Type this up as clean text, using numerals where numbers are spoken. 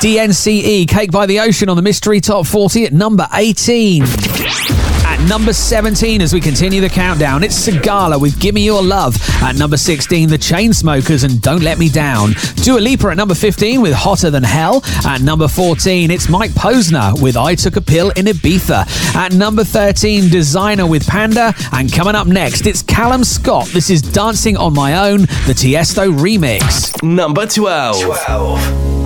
DNCE, Cake by the Ocean on the Mystery Top 40 at number 18. At number 17, as we continue the countdown, it's Sigala with Gimme Your Love. At number 16, The Chainsmokers and Don't Let Me Down. Dua Lipa at number 15 with Hotter Than Hell. At number 14, it's Mike Posner with I Took a Pill in Ibiza. At number 13, Designer with Panda. And coming up next, it's Callum Scott. This is Dancing on My Own, the Tiesto remix. Number 12.